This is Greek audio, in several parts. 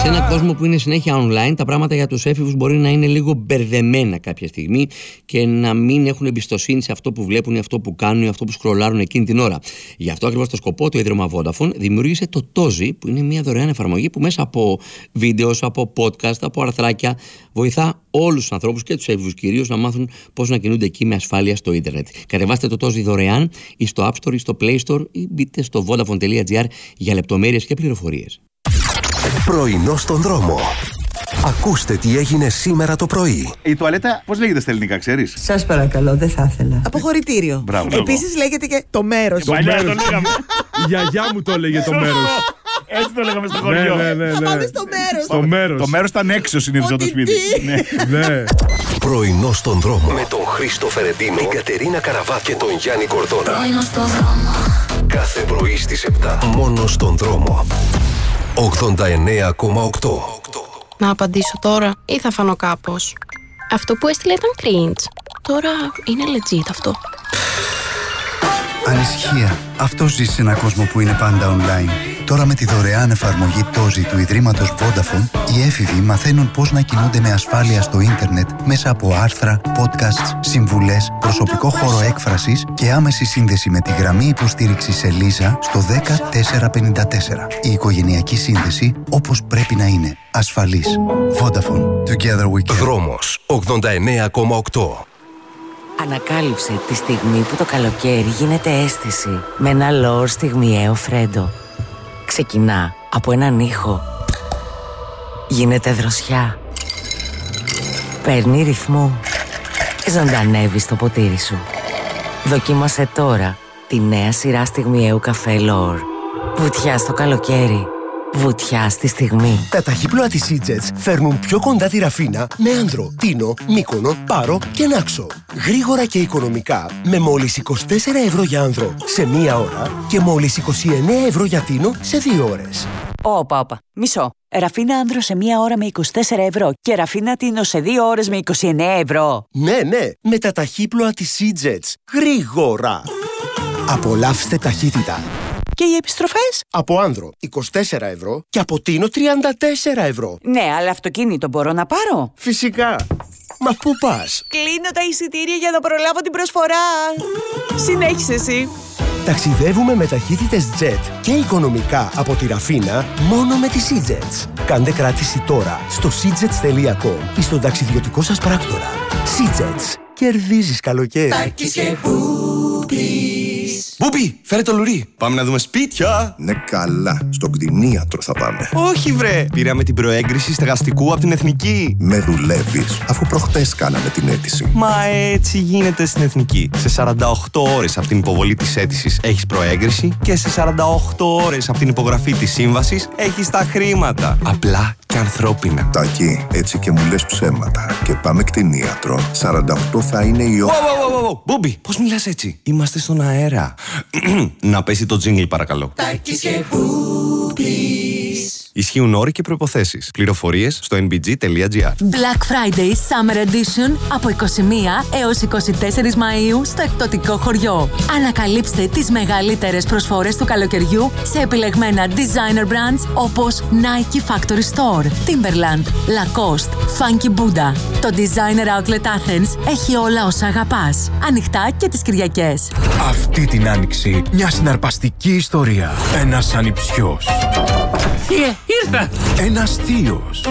Σε έναν κόσμο που είναι συνέχεια online, τα πράγματα για τους έφηβους μπορεί να είναι λίγο μπερδεμένα κάποια στιγμή και να μην έχουν εμπιστοσύνη σε αυτό που βλέπουν ή αυτό που κάνουν ή αυτό που σκρολάρουν εκείνη την ώρα. Γι' αυτό ακριβώς το σκοπό το Ίδρυμα Vodafone δημιούργησε το Tozi, που είναι μια δωρεάν εφαρμογή που μέσα από βίντεο, από podcast, από αρθράκια βοηθά όλους τους ανθρώπους και τους έφηβους κυρίως να μάθουν πώς να κινούνται εκεί με ασφάλεια στο ίντερνετ. Κατεβάστε το Tozi δωρεάν ή στο App Store ή στο Play Store ή μπείτε στο vodafone.gr για λεπτομέρειες και πληροφορίες. Πρωινό στον δρόμο. Ακούστε τι έγινε σήμερα το πρωί. Η τουαλέτα, πώς λέγεται στα ελληνικά, ξέρεις? Σας παρακαλώ, δεν θα ήθελα. Αποχωρητήριο. Επίσης λέγεται και το μέρος. Παλιά το λέγαμε. Η γιαγιά μου το έλεγε το μέρος. Έτσι το λέγαμε στο χωριό. Θα πάμε στο μέρος. Στο μέρος. Το μέρος ήταν έξω συνήθως από το σπίτι. Ναι. Πρωινό στον δρόμο. Με τον Χρήστο Φερεντίνο, την Κατερίνα Καραβά και τον Γιάννη Κορδόνα. Πρωινό στον δρόμο. Κάθε πρωί στις 7. Μόνο στον δρόμο. 89,8. Να απαντήσω τώρα ή θα φανώ κάπως? Αυτό που έστειλε ήταν cringe. Τώρα είναι legit αυτό. Ανησυχία. Αυτό ζει σε έναν κόσμο που είναι πάντα online. Τώρα με τη δωρεάν εφαρμογή Tozi του Ιδρύματος Vodafone, οι έφηβοι μαθαίνουν πώς να κινούνται με ασφάλεια στο ίντερνετ μέσα από άρθρα, podcasts, συμβουλές, προσωπικό χώρο έκφρασης και άμεση σύνδεση με τη γραμμή υποστήριξης Ελίζα στο 10454. Η οικογενειακή σύνδεση όπως πρέπει να είναι. Ασφαλής. Vodafone. Together we can. Δρόμος 89,8. Ανακάλυψε τη στιγμή που το καλοκαίρι γίνεται αίσθηση με ένα λόρ στιγμιαίο φρέντο. Ξεκινά από έναν ήχο. Γίνεται δροσιά. Παίρνει ρυθμό. Ζωντανεύει στο ποτήρι σου. Δοκίμασε τώρα τη νέα σειρά στιγμιαίου καφέ Λόρ. Βουτιά στο καλοκαίρι. Βουτιά στη στιγμή. Τα ταχύπλοα της Seajets φέρνουν πιο κοντά τη Ραφίνα με Άνδρο, Τίνο, Μύκονο, Πάρο και Νάξο. Γρήγορα και οικονομικά με μόλις 24 ευρώ για Άνδρο σε 1 ώρα και μόλις 29 ευρώ για Τίνο σε 2 ώρες. Όπα. Μισό. Ραφίνα Άνδρο σε 1 ώρα με 24 ευρώ και Ραφίνα Τίνο σε 2 ώρες με 29 ευρώ. Ναι, με τα ταχύπλοα της Seajets. Γρήγορα. Απολαύστε ταχύτητα. Και οι επιστροφές? Από Άνδρο 24 ευρώ και από Τίνο 34 ευρώ. Ναι, αλλά αυτοκίνητο μπορώ να πάρω? Φυσικά. Μα πού πας? Κλείνω τα εισιτήρια για να προλάβω την προσφορά. Συνέχισε εσύ. Ταξιδεύουμε με ταχύτητες jet και οικονομικά από τη Ραφίνα μόνο με τη Seajets. Κάντε κράτηση τώρα στο seajets.com ή στον ταξιδιωτικό σας πράκτορα. Seajets. Κερδίζεις καλοκαίρι. Τάκης και Μπούπης. Μπούπη, φέρε το λουρί. Πάμε να δούμε σπίτια. Ναι, καλά. Στον κτηνίατρο θα πάμε. Όχι, βρε. Πήραμε την προέγκριση στεγαστικού από την Εθνική. Με δουλεύεις, αφού προχτές κάναμε την αίτηση. Μα έτσι γίνεται στην Εθνική. Σε 48 ώρες από την υποβολή της αίτησης έχεις προέγκριση και σε 48 ώρες από την υπογραφή της σύμβασης έχεις τα χρήματα. Απλά και ανθρώπινα. Τάκη, έτσι και μου λες ψέματα. Και πάμε κτηνίατρο. 48 θα είναι η ώρα. Μπούμπι, πώς μιλάς έτσι? Είμαστε στον αέρα. Να πέσει το τζίνγκλ, παρακαλώ. Τάκης και Μπούπης. Ισχύουν όροι και προϋποθέσεις. Πληροφορίες στο nbg.gr. Black Friday Summer Edition από 21 έως 24 Μαΐου στο εκπτωτικό χωριό. Ανακαλύψτε τις μεγαλύτερες προσφορές του καλοκαιριού σε επιλεγμένα designer brands όπως Nike Factory Store, Timberland, Lacoste, Funky Buddha. Το Designer Outlet Athens έχει όλα όσα αγαπάς. Ανοιχτά και τις Κυριακές. Αυτή την άνοιξη μια συναρπαστική ιστορία. Ένας ανιψιός. Ήρθα! Ένας θείος.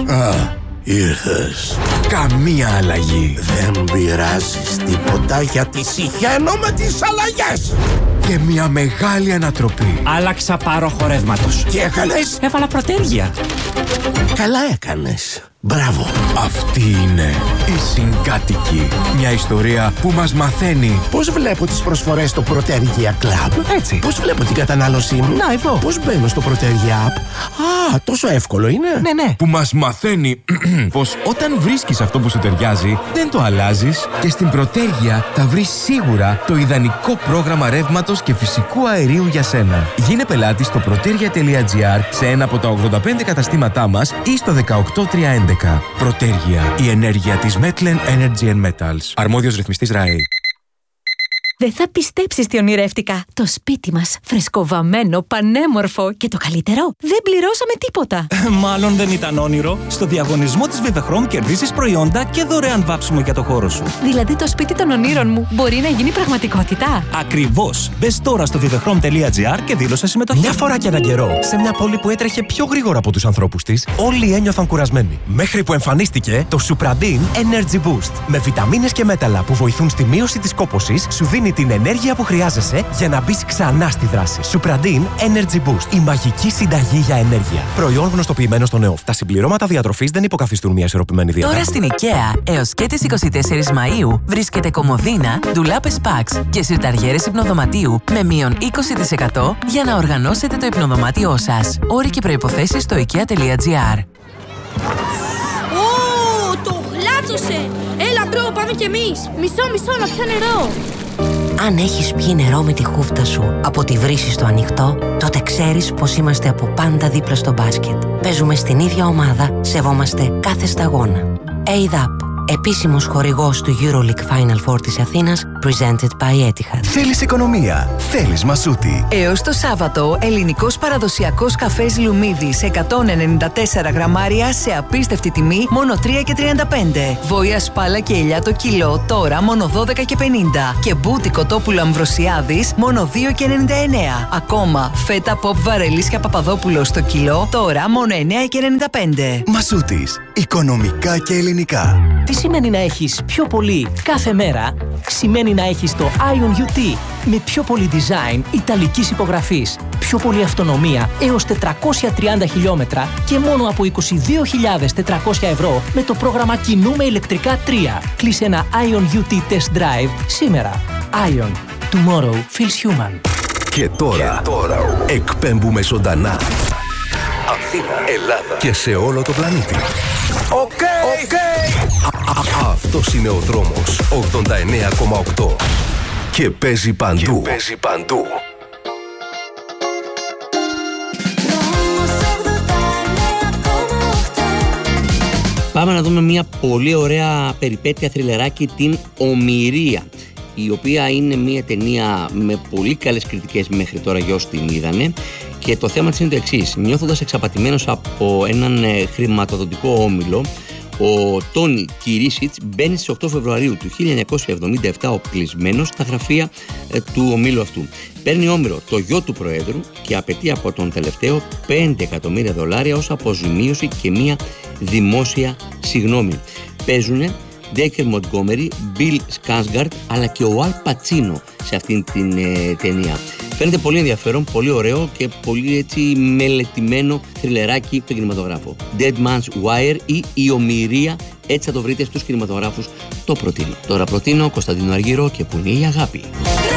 Ήρθες. Καμία αλλαγή. Δεν πειράζεις τίποτα γιατί συχαίνω με τις αλλαγές. Και μια μεγάλη ανατροπή. Άλλαξα πάροχο ρεύματος. Τι έκανες? Έβαλα προτέργεια. Καλά έκανες. Μπράβο. Αυτή είναι η Συγκάτοικη. Μια ιστορία που μας μαθαίνει πώς βλέπω τις προσφορές στο Protergia Club. Έτσι. Πώς βλέπω την κατανάλωσή μου. Να, εδώ. Πώς μπαίνω στο Protergia App. Α, τόσο εύκολο είναι. Ναι. Που μας μαθαίνει πως όταν βρίσκεις αυτό που σου ταιριάζει, δεν το αλλάζεις και στην Protergia θα βρεις σίγουρα το ιδανικό πρόγραμμα ρεύματος και φυσικού αερίου για σένα. Γίνε πελάτης στο protergia.gr σε ένα από τα 85 καταστήματά μας ή στο 18311. Protergia, η ενέργεια της Metlen Energy and Metals. Αρμόδιος ρυθμιστής ΡΑΕ. Δεν θα πιστέψεις τι ονειρεύτηκα. Το σπίτι μας, φρεσκοβαμμένο, πανέμορφο και το καλύτερο, δεν πληρώσαμε τίποτα. Μάλλον δεν ήταν όνειρο. Στο διαγωνισμό της Vivechrome κερδίσεις προϊόντα και δωρεάν βάψιμο για το χώρο σου. Δηλαδή το σπίτι των ονείρων μου μπορεί να γίνει πραγματικότητα. Ακριβώς. Μπες τώρα στο vivechrome.gr και δήλωσε συμμετοχή. Μια φορά και έναν καιρό, σε μια πόλη που έτρεχε πιο γρήγορα από τους ανθρώπους της, όλοι ένιωθαν κουρασμένοι. Μέχρι που εμφανίστηκε το Supradin Energy Boost. Με βιταμίνες και μέταλλα που βοηθούν στη μείωση της κόπωσης, σου δίνει την ενέργεια που χρειάζεσαι για να μπεις ξανά στη δράση. Supradin Energy Boost. Η μαγική συνταγή για ενέργεια. Προϊόν γνωστοποιημένο στο ΝΕΟΦ. Τα συμπληρώματα διατροφής δεν υποκαθιστούν μια ισορροπημένη δίαιτα. Τώρα στην IKEA, έως και τις 24 Μαΐου, βρίσκεται κομμωδίνα, ντουλάπες Pax και σιρταριέρες υπνοδωματίου με μείον 20% για να οργανώσετε το υπνοδωμάτιό σας. Όροι και προϋποθέσεις στο ikea.gr. Το γλάτσωσε! Έλα μπρο, πάμε κι εμείς! Μισό, να πιω νερό! Αν έχεις πιει νερό με τη χούφτα σου από τη βρύση στο ανοιχτό, τότε ξέρεις πως είμαστε από πάντα δίπλα στο μπάσκετ. Παίζουμε στην ίδια ομάδα, σεβόμαστε κάθε σταγόνα. ADAP, επίσημος χορηγός του EuroLeague Final Four της Αθήνας, presented by Etihad. Θέλεις οικονομία, θέλεις Μασούτη. Έως το Σάββατο, ελληνικός παραδοσιακός καφές Λουμίδης 194 γραμμάρια σε απίστευτη τιμή, μόνο 3,35. Βόια σπάλα και ελιά το κιλό, τώρα μόνο 12,50. Και μπούτι κοτόπουλο Αμβροσιάδης, μόνο 2,99. Ακόμα, φέτα pop βαρελίσια Παπαδόπουλο στο κιλό, τώρα μόνο 9,95. Μασούτης, οικονομικά και ελληνικά. Τι σημαίνει να έχεις πιο πολύ κάθε μέρα? Σημαίνει να έχεις το Ion UT με πιο πολύ design ιταλικής υπογραφής, πιο πολύ αυτονομία έως 430 χιλιόμετρα και μόνο από 22.400 ευρώ με το πρόγραμμα Κινούμε ηλεκτρικά 3. Κλείσε ένα Ion UT Test Drive σήμερα. Ion. Tomorrow feels human. Και τώρα εκπέμπουμε ζωντανά. Αθήνα, Ελλάδα και σε όλο το πλανήτη. Αυτός είναι ο δρόμος 89,8 και παίζει παντού. Πάμε να δούμε μια πολύ ωραία περιπέτεια θριλεράκι, την Ομηρία, η οποία είναι μια ταινία με πολύ καλές κριτικές μέχρι τώρα για όσοι την είδανε. Και το θέμα της είναι το εξής: νιώθοντας εξαπατημένος από έναν χρηματοδοτικό όμιλο, ο Τόνι Κυρίσιτς μπαίνει στις 8 Φεβρουαρίου του 1977 οπλισμένος στα γραφεία του ομίλου αυτού. Παίρνει όμηρο το γιο του Προέδρου και απαιτεί από τον τελευταίο $5 εκατομμύρια ως αποζημίωση και μια δημόσια συγγνώμη. Παίζουνε Ντέικερ Μοντγκόμερι, Μπιλ Σκάνσγκαρντ αλλά και ο Αλ Πατσίνο σε αυτήν την ταινία. Φαίνεται πολύ ενδιαφέρον, πολύ ωραίο και πολύ έτσι μελετημένο θριλεράκι στον κινηματογράφο. Dead Man's Wire ή Η Ομηρία, έτσι θα το βρείτε στους κινηματογράφους. Το προτείνω. Τώρα προτείνω Κωνσταντίνο Αργυρό και Που είναι η αγάπη.